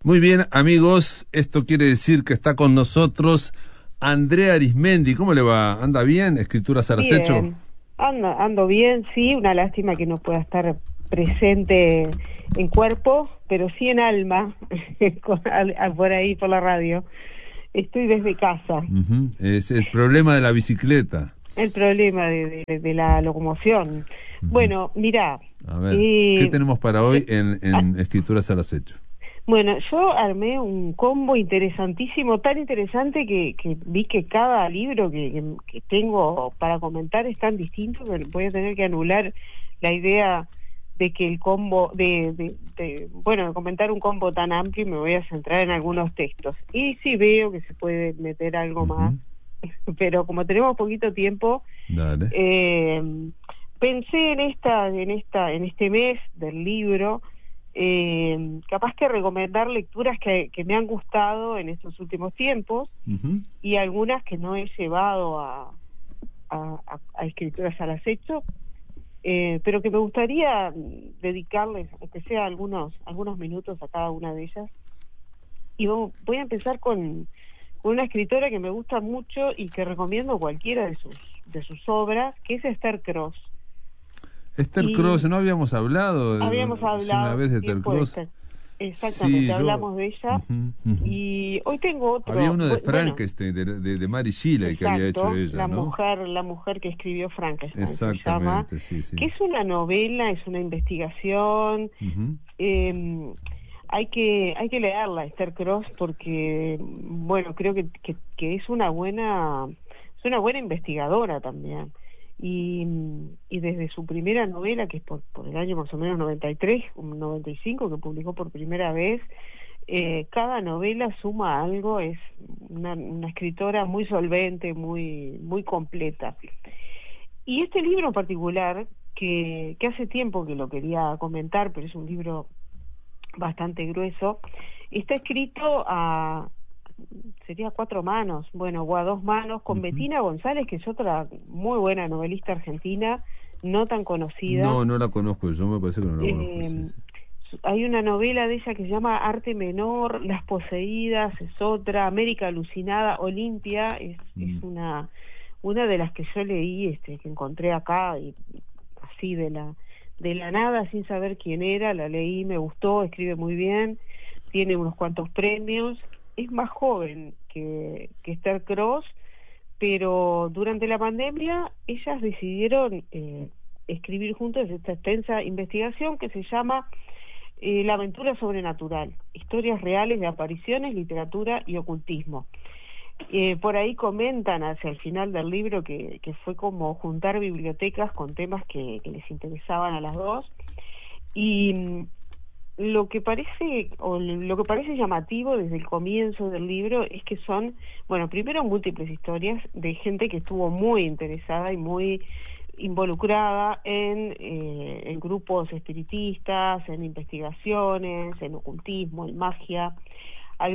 Muy bien, amigos, esto quiere decir que está con nosotros Andrea Arismendi. ¿Cómo le va? ¿Anda bien? ¿Escrituras al acecho? Bien, ando bien, sí, una lástima que no pueda estar presente en cuerpo, pero sí en alma, por ahí, por la radio. Estoy desde casa. Uh-huh. Es el problema de la bicicleta. El problema de la locomoción. Uh-huh. Bueno, mirá. A ver, ¿qué tenemos para hoy en Escrituras al acecho? Bueno, yo armé un combo interesantísimo, tan interesante que vi que cada libro que tengo para comentar es tan distinto que voy a tener que anular la idea de que el combo, de comentar un combo tan amplio, y me voy a centrar en algunos textos. Y sí veo que se puede meter algo más, pero como tenemos poquito tiempo, dale. Pensé en este mes del libro, capaz que recomendar lecturas que me han gustado en estos últimos tiempos, y algunas que no he llevado a Escrituras al acecho, pero que me gustaría dedicarles, aunque sea algunos minutos a cada una de ellas. Y voy a empezar con una escritora que me gusta mucho y que recomiendo cualquiera de sus obras, que es Esther Cross. Esther Cross, ¿no habíamos hablado? Habíamos hablado una vez de Esther Cross. Exactamente, sí, hablamos de ella. Y hoy tengo otro. Había uno de Frankenstein, de Mary Shelley, que había hecho ella, ¿no? La mujer que escribió Frankenstein, exactamente, se llama, sí. Que es una novela, es una investigación. Hay que leerla, Esther Cross, porque creo que es una buena investigadora también. Y desde su primera novela, que es por el año más o menos 93, 95, que publicó por primera vez, cada novela suma algo. Es una escritora muy solvente, muy completa. Y este libro en particular, que hace tiempo que lo quería comentar, pero es un libro bastante grueso, está escrito sería a 4 manos, o a 2 manos, con Bettina González, que es otra muy buena novelista argentina, no tan conocida. No la conozco, yo me parece que no la conozco. Hay una novela de ella que se llama Arte Menor, Las Poseídas es otra, América Alucinada, Olimpia es una de las que yo leí, que encontré acá, y así de la nada, sin saber quién era, la leí, me gustó, escribe muy bien, tiene unos cuantos premios. Es más joven que Esther Cross, pero durante la pandemia ellas decidieron escribir juntas esta extensa investigación que se llama La aventura sobrenatural, historias reales de apariciones, literatura y ocultismo. Por ahí comentan hacia el final del libro que fue como juntar bibliotecas con temas que les interesaban a las dos. Y lo que parece llamativo desde el comienzo del libro es que son, primero, múltiples historias de gente que estuvo muy interesada y muy involucrada en grupos espiritistas, en investigaciones, en ocultismo, en magia. Hay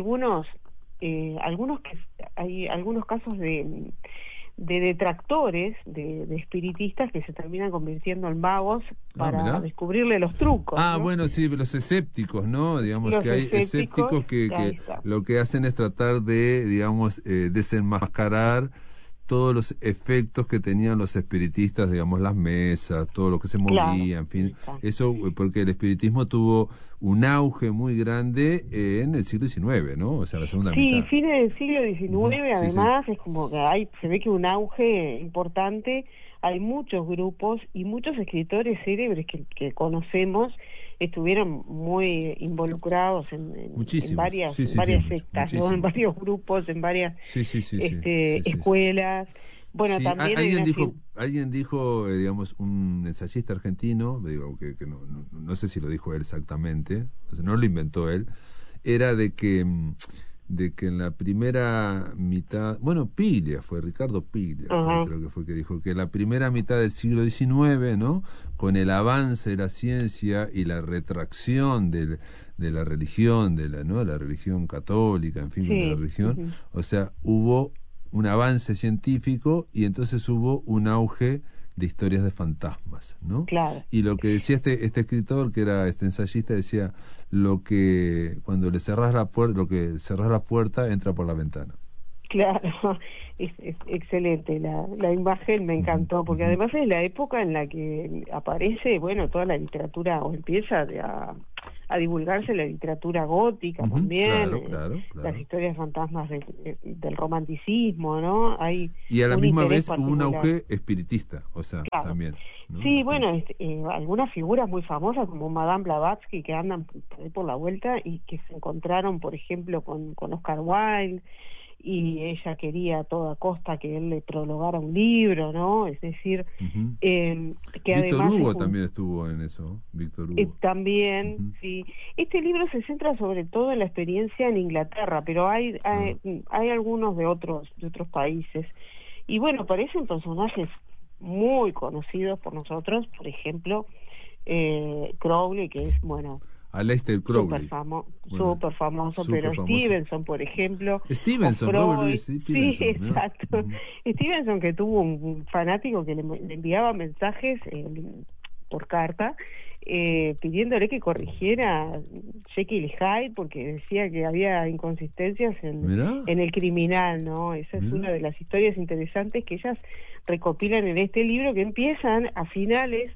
algunos casos de detractores, de espiritistas que se terminan convirtiendo en magos para descubrirle los trucos. ¿no? Sí, los escépticos, ¿no? Digamos los que hay escépticos que lo que hacen es tratar de, desenmascarar todos los efectos que tenían los espiritistas, las mesas, todo lo que se movía, en fin. Eso porque el espiritismo tuvo un auge muy grande en el siglo XIX, ¿no? O sea, la segunda mitad. Sí, fines del siglo XIX, además, es como que se ve que un auge importante. Hay muchos grupos y muchos escritores célebres que conocemos estuvieron muy involucrados en varias sectas, ¿no? En varios grupos, en varias escuelas. También alguien dijo, un ensayista argentino, que no sé si lo dijo él exactamente, no lo inventó él, era de que en la primera mitad, Ricardo Piglia, creo que fue que dijo que la primera mitad del siglo XIX, ¿no? Con el avance de la ciencia y la retracción de la religión, de la religión católica, en fin, de la religión, o sea, hubo un avance científico y entonces hubo un auge de historias de fantasmas, ¿no? Claro. Y lo que decía este escritor, que era este ensayista, decía, cuando le cerrás la puerta, lo que cerrás la puerta entra por la ventana. Claro, es excelente la imagen, me encantó, porque además es la época en la que aparece, bueno, toda la literatura, o empieza a divulgarse la literatura gótica también, Claro. las historias fantasmas del romanticismo, ¿no? Hay Y a la un misma interés vez hubo un particular. auge espiritista, o sea, Claro. también, ¿no? Sí, bueno, algunas figuras muy famosas como Madame Blavatsky que andan por la vuelta y que se encontraron, por ejemplo, con Oscar Wilde, y ella quería a toda costa que él le prologara un libro, ¿no? Es decir, que Víctor además Hugo también estuvo en eso, Víctor Hugo. también, sí. Este libro se centra sobre todo en la experiencia en Inglaterra, pero hay algunos de otros países. Y bueno, aparecen personajes muy conocidos por nosotros, por ejemplo, Crowley, que es, bueno, Aleister Crowley. Súper famoso, pero Stevenson, por ejemplo. Stevenson, Robert Louis Stevenson. Sí, exacto. Stevenson, que tuvo un fanático que le enviaba mensajes por carta, pidiéndole que corrigiera Jekyll y Hyde, porque decía que había inconsistencias en el criminal, ¿no? Esa es una de las historias interesantes que ellas recopilan en este libro, que empiezan a finales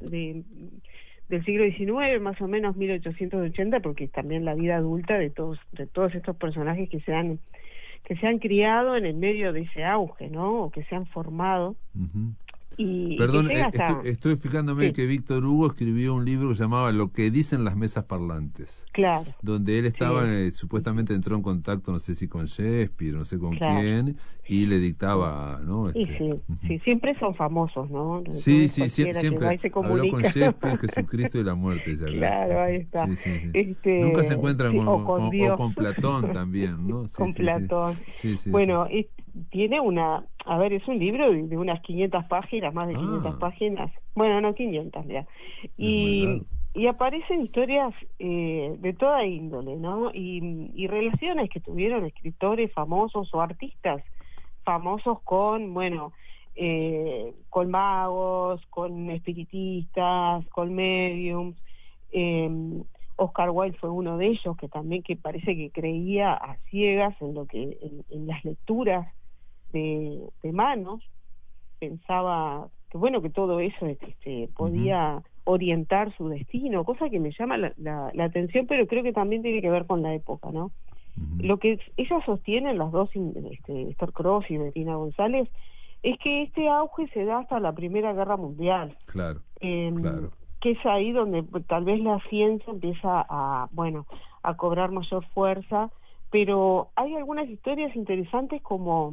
del siglo XIX, más o menos 1880, porque también la vida adulta de todos estos personajes que se han criado en el medio de ese auge, ¿no? O que se han formado. Perdón, estoy fijándome que Víctor Hugo escribió un libro que se llamaba Lo que dicen las mesas parlantes. Claro. Donde él estaba, supuestamente entró en contacto, no sé si con Shakespeare, no sé con quién, y le dictaba, ¿no? Sí, siempre son famosos, ¿no? Sí, siempre habló con Shakespeare, Jesucristo y la muerte. Claro, ahí está. Nunca se encuentran con Platón también, ¿no? Con Platón. Bueno, tiene es un libro de unas 500 páginas, más de 500 páginas, bueno, no 500 ya, y aparecen historias de toda índole, ¿no? Y relaciones que tuvieron escritores famosos o artistas famosos con magos, con espiritistas, con mediums. Oscar Wilde fue uno de ellos, que parece que creía a ciegas en las lecturas de manos, pensaba que todo eso podía orientar su destino, cosa que me llama la atención, pero creo que también tiene que ver con la época, ¿no? Lo que ellas sostienen, las dos, Esther Cross y Bettina González, es que este auge se da hasta la Primera Guerra Mundial. Claro. Que es ahí donde tal vez la ciencia empieza a cobrar mayor fuerza, pero hay algunas historias interesantes como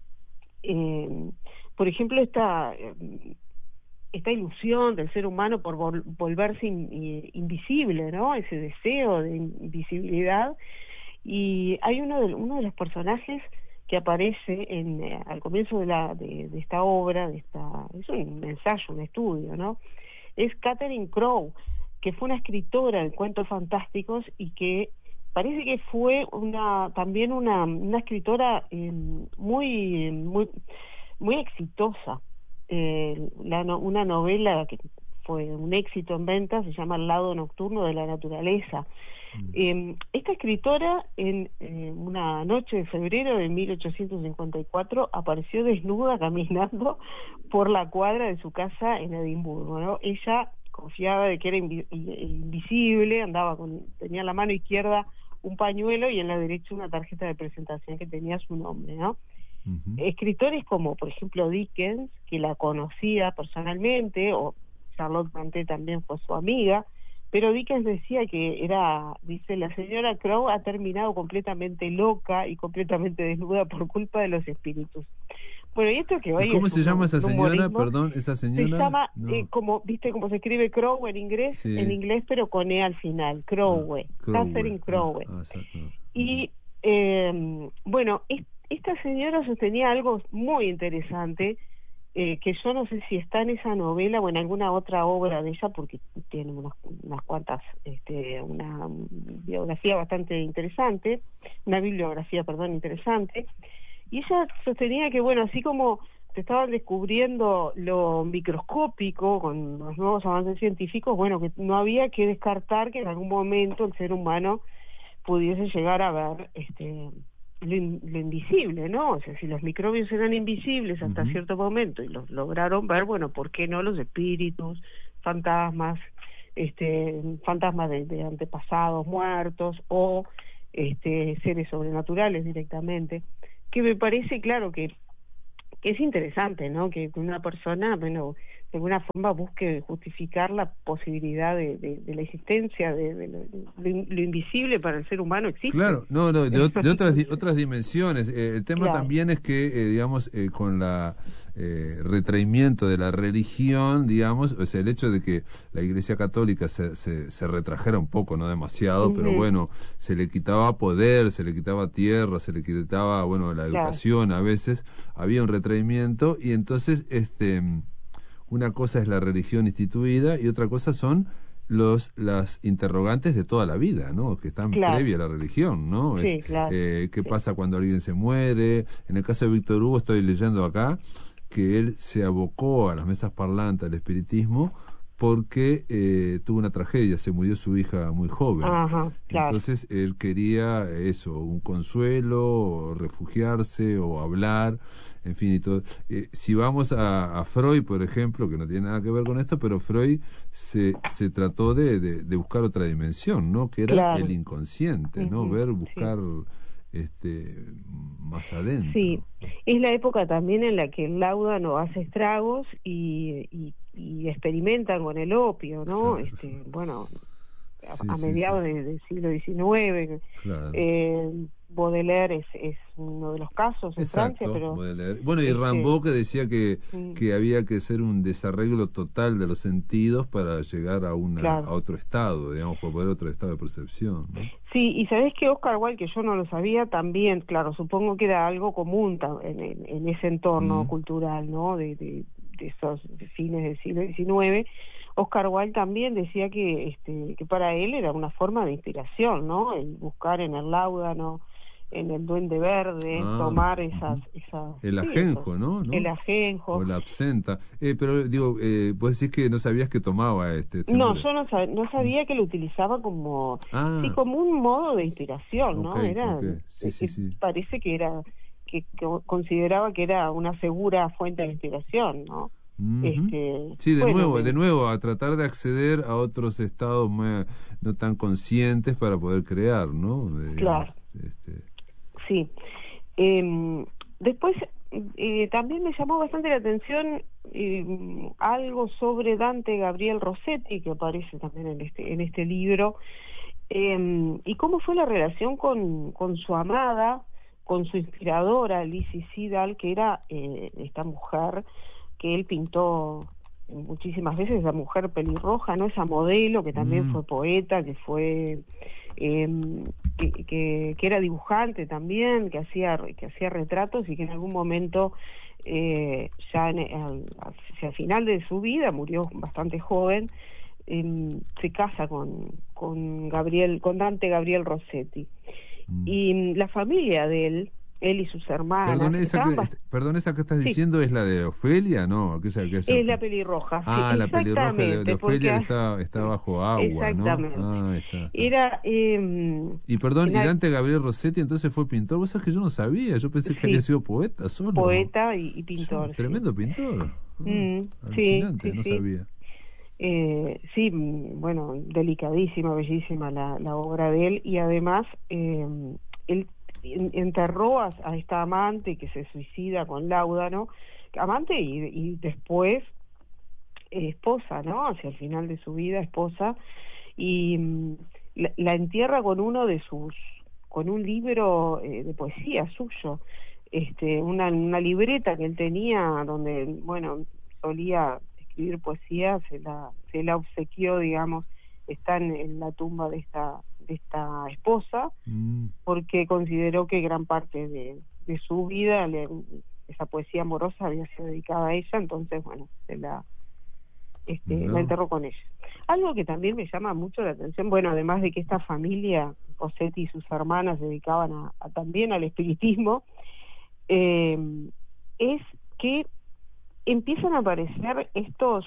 por ejemplo esta ilusión del ser humano por volverse invisible, ¿no? Ese deseo de invisibilidad. Y hay uno de los personajes que aparece al comienzo de esta obra, es un ensayo, un estudio, ¿no? Es Catherine Crowe, que fue una escritora de cuentos fantásticos y que parece que fue también una escritora muy exitosa. Una novela que fue un éxito en ventas se llama El lado nocturno de la naturaleza. Esta escritora en una noche de febrero de 1854 apareció desnuda caminando por la cuadra de su casa en Edimburgo, ¿no? Ella confiaba de que era invisible, tenía en la mano izquierda un pañuelo y en la derecha una tarjeta de presentación que tenía su nombre, ¿no? Escritores como, por ejemplo, Dickens, que la conocía personalmente, o Charlotte Brontë también fue su amiga, pero Dickens decía dice, la señora Crowe ha terminado completamente loca y completamente desnuda por culpa de los espíritus. Bueno, y esto que hoy ¿Cómo se llama esa señora? Perdón, esa señora. Se llama, como se escribe Crowe en inglés, pero con E al final, Crowe, Catherine Crowe. Y esta señora sostenía algo muy interesante, que yo no sé si está en esa novela o en alguna otra obra de ella, porque tiene unas cuantas, una biografía bastante interesante, una bibliografía, perdón, interesante, y ella sostenía que, así como estaban descubriendo lo microscópico con los nuevos avances científicos, bueno, que no había que descartar que en algún momento el ser humano pudiese llegar a ver lo invisible, ¿no? O sea, si los microbios eran invisibles hasta cierto momento y los lograron ver, bueno, ¿por qué no los espíritus, fantasmas, fantasmas de antepasados muertos o seres sobrenaturales directamente? Que me parece, claro, que es interesante, ¿no? Que una persona, bueno, de alguna forma busque justificar la posibilidad de la existencia de lo invisible para el ser humano existe. Claro, no, de otras dimensiones. El tema también es que, digamos, con la retraimiento de la religión, digamos, o sea, el hecho de que la Iglesia Católica se retrajera un poco, no demasiado, pero bueno, se le quitaba poder, se le quitaba tierra, se le quitaba, bueno, la educación a veces, había un retraimiento y entonces, una cosa es la religión instituida y otra cosa son las interrogantes de toda la vida, ¿no? Que están previa a la religión, ¿no? Sí, ¿qué pasa cuando alguien se muere? En el caso de Víctor Hugo estoy leyendo acá que él se abocó a las mesas parlantes del espiritismo porque tuvo una tragedia, se murió su hija muy joven. Entonces él quería eso, un consuelo, o refugiarse o hablar, en fin y todo. Si vamos a Freud, por ejemplo, que no tiene nada que ver con esto, pero Freud se trató de buscar otra dimensión, ¿no? Que era el inconsciente, ¿no? Buscar más adentro. Sí, es la época también en la que el láudano hace estragos y experimentan con el opio, ¿no? Bueno, a mediados del siglo XIX. Baudelaire es uno de los casos en Francia, pero Baudelaire. Bueno, y Rimbaud, que decía que había que hacer un desarreglo total de los sentidos para llegar a otro estado, digamos, para poder otro estado de percepción, ¿no? Sí, y sabés que Oscar Wilde, que yo no lo sabía, también, claro, supongo que era algo común en ese entorno cultural, ¿no? De esos fines del siglo XIX. Oscar Wilde también decía que para él era una forma de inspiración, ¿no? El buscar en el láudano, en el duende verde, tomar el ajenjo, ¿no? El ajenjo. O la absenta. Pero digo, vos decís que no sabías que tomaba No, yo no sabía que lo utilizaba como un modo de inspiración, ¿no? Parece que consideraba que era una segura fuente de inspiración, ¿no? Sí, de nuevo, a tratar de acceder a otros estados no tan conscientes para poder crear, ¿no? Claro. Sí. Después también me llamó bastante la atención algo sobre Dante Gabriel Rossetti, que aparece también en este libro, y cómo fue la relación con su amada, con su inspiradora, Lizzie Sidal, que era esta mujer que él pintó muchísimas veces, esa mujer pelirroja, ¿no? Esa modelo que también fue poeta, que fue que era dibujante también, que hacía retratos y que en algún momento hacia final de su vida, murió bastante joven, se casa con Dante Gabriel Rossetti. Y la familia de él y sus hermanas... Perdón, esa que estás diciendo es la de Ofelia, ¿no? Es la pelirroja. La pelirroja de Ofelia que está bajo agua, exactamente, ¿no? Está. Era... y Dante Gabriel Rossetti entonces fue pintor. Vos sabés que yo no sabía, yo pensé que había sido poeta solo. Poeta y pintor. Tremendo pintor. Alucinante, no sabía. Sí, bueno, delicadísima, bellísima la obra de él, y además él enterró a esta amante que se suicida con láudano, amante y después esposa, ¿no? Hacia el final de su vida, esposa, y la entierra con un libro de poesía suyo, una libreta que él tenía donde, bueno, solía escribir poesía, se la obsequió, digamos, está en la tumba de esta esposa, porque consideró que gran parte de su vida, esa poesía amorosa había sido dedicada a ella, entonces, bueno, la enterró con ella. Algo que también me llama mucho la atención, bueno, además de que esta familia, Rossetti y sus hermanas, se dedicaban también al espiritismo, es que empiezan a aparecer estos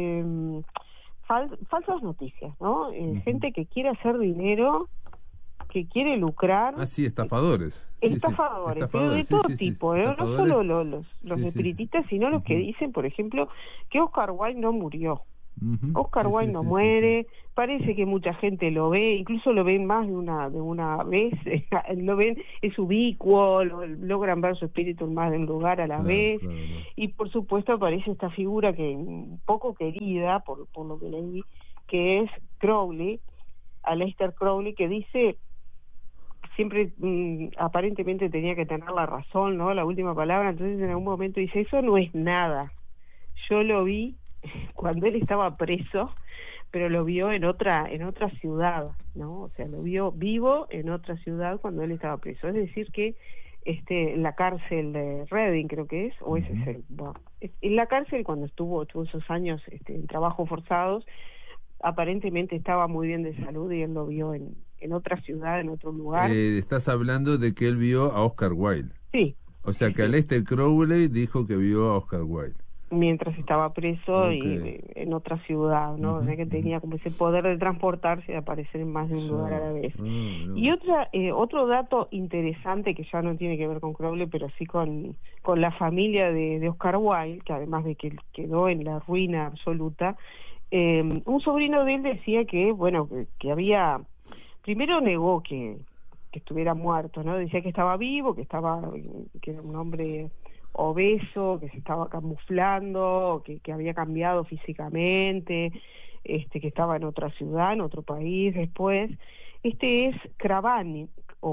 falsas noticias, ¿no? Gente que quiere hacer dinero, que quiere lucrar. Ah, sí, estafadores. Sí, Estafadores, pero de todo tipo, ¿no? No solo los espiritistas, sino los que dicen, por ejemplo, que Oscar Wilde no murió. Oscar Wilde no muere, parece que mucha gente lo ve, incluso lo ven más de una vez, lo ven, es ubicuo, logran ver su espíritu en más de un lugar a la vez, y por supuesto aparece esta figura que poco querida, por lo que leí, que es Crowley, Aleister Crowley, que dice, siempre aparentemente tenía que tener la razón, ¿no? La última palabra, entonces en algún momento dice, eso no es nada, yo lo vi cuando él estaba preso, pero lo vio en otra ciudad, ¿no? O sea, lo vio vivo en otra ciudad cuando él estaba preso. Es decir que la cárcel de Reading, creo que es, o ese es el, bueno, en la cárcel cuando tuvo esos años en trabajos forzados, aparentemente estaba muy bien de salud y él lo vio en otra ciudad, en otro lugar. Estás hablando de que él vio a Oscar Wilde. Sí. O sea que Aleister Crowley dijo que vio a Oscar Wilde. Mientras estaba preso y en otra ciudad, ¿no? O sea que tenía como ese poder de transportarse y de aparecer en más de un lugar a la vez. Y otro dato interesante que ya no tiene que ver con Crowley, pero sí con la familia de Oscar Wilde, que además de que quedó en la ruina absoluta, un sobrino de él decía que, bueno, que había... Primero negó que estuviera muerto, ¿no? Decía que estaba vivo, que era un hombre obeso, que se estaba camuflando, que había cambiado físicamente, que estaba en otra ciudad, en otro país después. Es Cravan,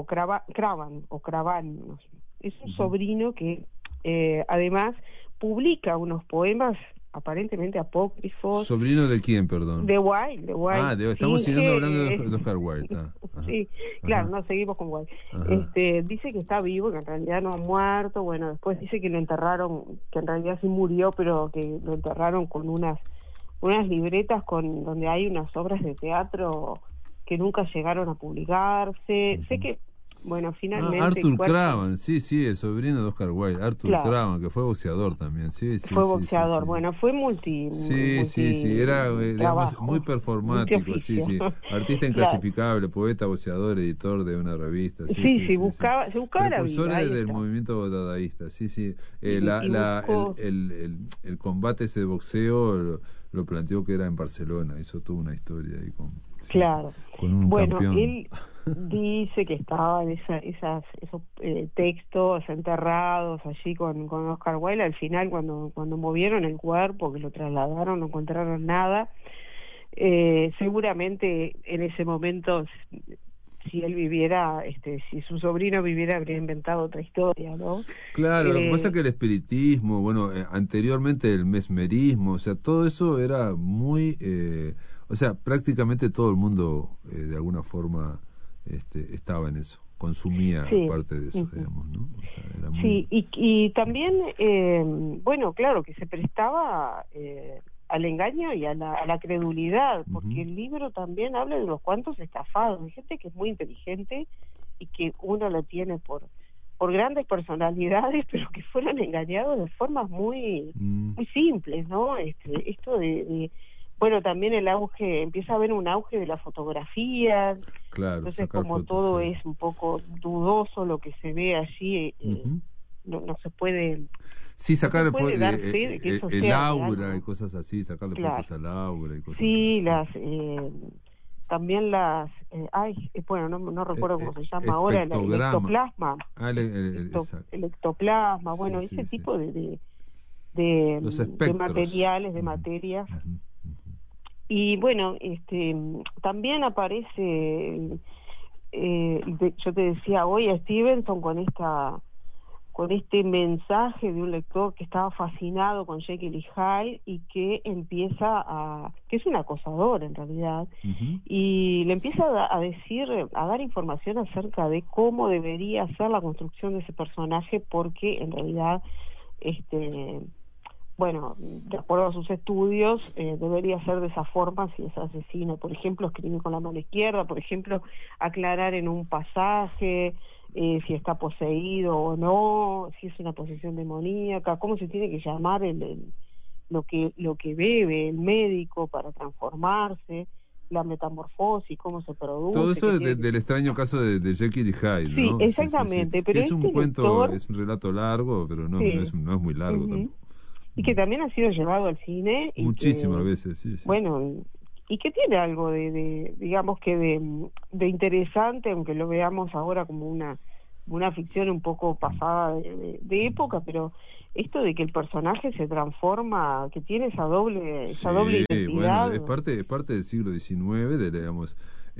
no sé. Es un sobrino que además publica unos poemas aparentemente apócrifos. ¿Sobrino de quién, perdón? De Wilde. Ah, estamos siguiendo hablando de Oscar Wilde. Sí, claro, no, seguimos con Wilde. Dice que está vivo, que en realidad no ha muerto. Bueno, después dice que lo enterraron, que en realidad sí murió, pero que lo enterraron con unas libretas donde hay unas obras de teatro que nunca llegaron a publicarse. Sé que, bueno, finalmente... Arthur Cravan, sí, el sobrino de Oscar Wilde, Arthur Cravan, que fue boxeador también, fue boxeador, bueno, fue multi era digamos, muy performático, artista inclasificable, poeta, boxeador, editor de una revista, se buscaba la vida, del movimiento dadaísta, el combate ese de boxeo lo planteó que era en Barcelona, hizo toda una historia ahí con un campeón. Él dice que estaba en esos textos enterrados allí con Oscar Wilde. Al final, cuando movieron el cuerpo, que lo trasladaron, no encontraron nada. Seguramente en ese momento, si él viviera, si su sobrino viviera, habría inventado otra historia, ¿no? Claro, lo que pasa es que el espiritismo, anteriormente el mesmerismo, o sea, todo eso era muy... o sea, prácticamente todo el mundo, de alguna forma, estaba en eso, consumía parte de eso, digamos, ¿no? O sea, era muy... Sí, y también, claro, que se prestaba al engaño y a la credulidad, porque el libro también habla de unos cuantos estafados, de gente que es muy inteligente y que uno la tiene por grandes personalidades, pero que fueron engañados de formas muy simples, ¿no? Esto de también empieza a haber un auge de las fotografías, entonces como fotos, todo es un poco dudoso lo que se ve allí, no se puede... Sí, sacarle fotos, el aura real, ¿no? Y cosas así, sacarle fotos al aura y cosas así. También no recuerdo cómo se llama ahora, el ectoplasma. El ectoplasma, ese tipo de materiales, de materias. Y también aparece, yo te decía hoy, a Stevenson con este mensaje de un lector que estaba fascinado con Jekyll y Hyde y que que es un acosador en realidad, y le empieza a dar información acerca de cómo debería ser la construcción de ese personaje, porque en realidad, de acuerdo a sus estudios, debería ser de esa forma si es asesino. Por ejemplo, escribir con la mano izquierda, por ejemplo, aclarar en un pasaje si está poseído o no, si es una posesión demoníaca, cómo se tiene que llamar lo que bebe el médico para transformarse, la metamorfosis, cómo se produce. Todo eso del extraño caso de Jekyll y Hyde, sí, ¿no? exactamente. Sí. Pero es un cuento, lector, es un relato largo, pero no, sí, no es muy largo tampoco. Y que también ha sido llevado al cine. Muchísimas veces, sí. Bueno, y que tiene algo digamos que de interesante, aunque lo veamos ahora como una ficción un poco pasada de época, pero esto de que el personaje se transforma, que tiene esa doble identidad. Bueno, es parte del siglo XIX, digamos,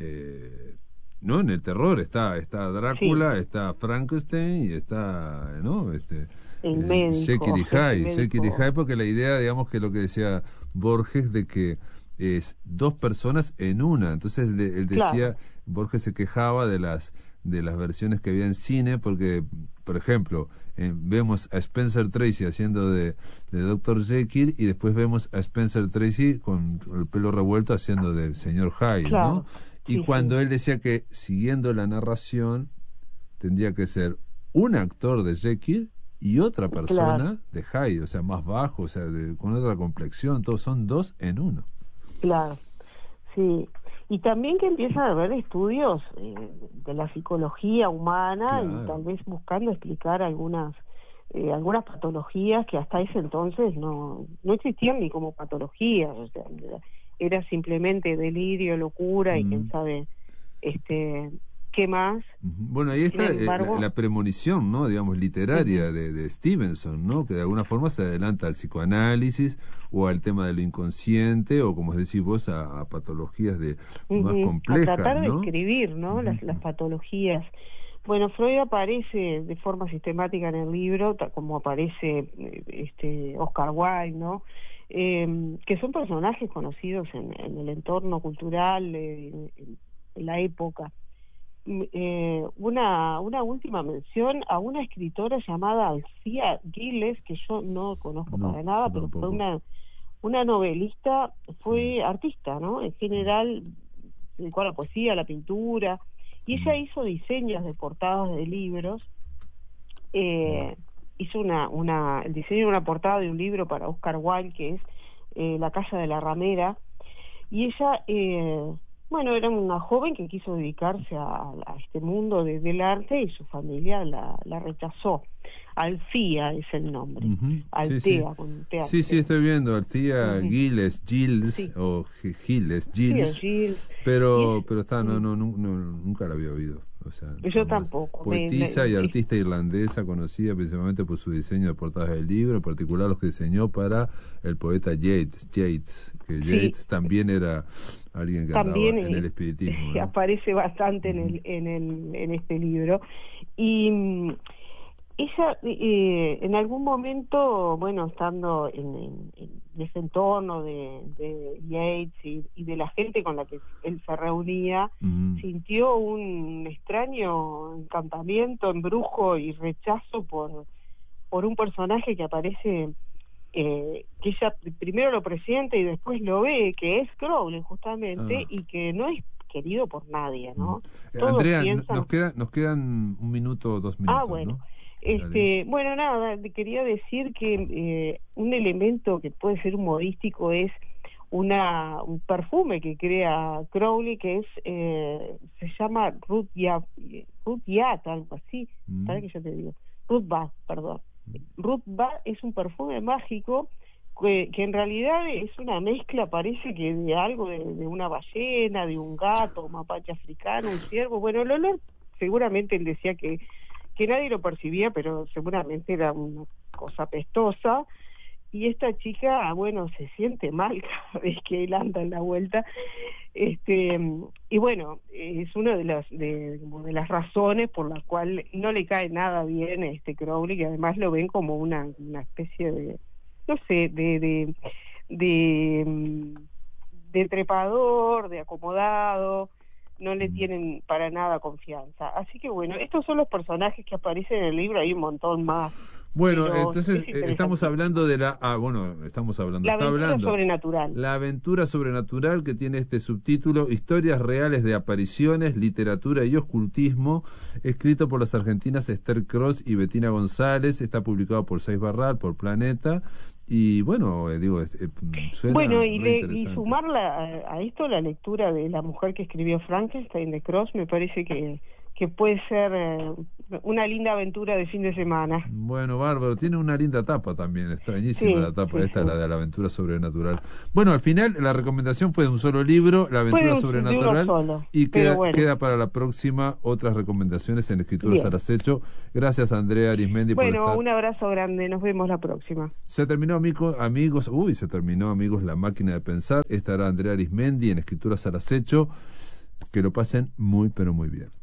¿no? En el terror está Drácula, está Frankenstein y está, ¿no? El médico. Jekyll y Hyde, porque la idea, digamos, que lo que decía Borges, de que es dos personas en una. Entonces él decía, claro. Borges se quejaba de las versiones que había en cine, porque, por ejemplo, vemos a Spencer Tracy haciendo de Dr. Jekyll, y después vemos a Spencer Tracy con el pelo revuelto haciendo de señor Hyde, claro. ¿no? Y cuando él decía que, siguiendo la narración, tendría que ser un actor de Jekyll y otra persona de Hyde, o sea, más bajo, o sea, con otra complexión, todos son dos en uno. Claro, sí. Y también que empiezan a haber estudios de la psicología humana, y tal vez buscando explicar algunas patologías que hasta ese entonces no existían ni como patologías, o sea, era simplemente delirio, locura y quién sabe qué más. Bueno, ahí está la premonición, ¿no? Digamos, literaria de Stevenson, ¿no? Que de alguna forma se adelanta al psicoanálisis o al tema de lo inconsciente, o como decís vos, a patologías más complejas, a tratar ¿no? de escribir, ¿no? Las patologías. Bueno, Freud aparece de forma sistemática en el libro, como aparece Oscar Wilde, ¿no? Que son personajes conocidos en el entorno cultural, en la época. Una última mención a una escritora llamada Althea Gilles, que yo no conozco para nada, pero fue una novelista, fue artista, ¿no? En general, dedicó a la poesía, a la pintura, y ella hizo diseños de portadas de libros. Hizo el diseño de una portada de un libro para Oscar Wilde, que es La casa de la ramera, y ella bueno, era una joven que quiso dedicarse a este mundo del arte, y su familia la rechazó. Althea es el nombre. Althea, con T. Sí, estoy viendo. Althea Gilles, o Gilles. Pero está, nunca la había oído. O sea, yo tampoco. Poetisa y artista irlandesa, conocida principalmente por su diseño de portadas del libro, en particular los que diseñó para el poeta Yeats, que Yeats también era alguien que andaba en el espiritismo, ¿no? Aparece bastante en este libro. Y ella en algún momento, bueno, estando en ese entorno de Yeats y de la gente con la que él se reunía, sintió un extraño encantamiento, embrujo y rechazo por un personaje que aparece, que ella primero lo presiente y después lo ve, que es Crowley justamente, y que no es querido por nadie, ¿no? Andrea, nos quedan 1 minuto o 2 minutos. Bueno. ¿No? Bueno, nada, quería decir que un elemento que puede ser humorístico es un perfume que crea Crowley, que es se llama Rudyard, algo así, ¿sabes que yo te digo? Rudyard, perdón. Rudyard es un perfume mágico que en realidad es una mezcla, parece que de algo de una ballena, de un gato, un mapache africano, un ciervo. Bueno, el olor, seguramente él decía que nadie lo percibía, pero seguramente era una cosa pestosa, y esta chica, bueno, se siente mal cada vez que él anda en la vuelta, y bueno, es una de las razones por la cual no le cae nada bien a Crowley, que además lo ven como una especie de, no sé, de trepador, de acomodado. No le tienen para nada confianza. Así que bueno, estos son los personajes que aparecen en el libro, hay un montón más. Bueno, pero entonces estamos hablando de la... La aventura sobrenatural. La aventura sobrenatural, que tiene este subtítulo: Historias reales de apariciones, literatura y ocultismo, escrito por las argentinas Esther Cross y Bettina González. Está publicado por Seis Barral, por Planeta. Y bueno, suena bueno, y sumar a esto la lectura de la mujer que escribió Frankenstein, de Cross, me parece que puede ser una linda aventura de fin de semana. Bueno, bárbaro, tiene una linda tapa también, extrañísima la tapa esta, la de la aventura sobrenatural. Bueno, al final la recomendación fue de un solo libro, La aventura sobrenatural, y queda para la próxima otras recomendaciones en Escrituras al Acecho. Gracias, Andrea Arismendi, por estar. Un abrazo grande, nos vemos la próxima. Se terminó, amigos, La máquina de pensar. Estará Andrea Arismendi en Escrituras al Acecho. Que lo pasen muy, pero muy bien.